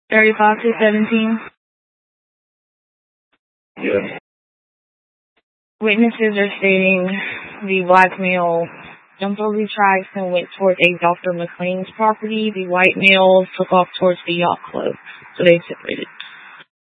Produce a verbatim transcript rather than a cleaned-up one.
thirty-five to seventeen. Yes. Witnesses are stating the black male jumped over the tracks and went towards a Doctor McLean's property. The white male took off towards the yacht club, so they separated.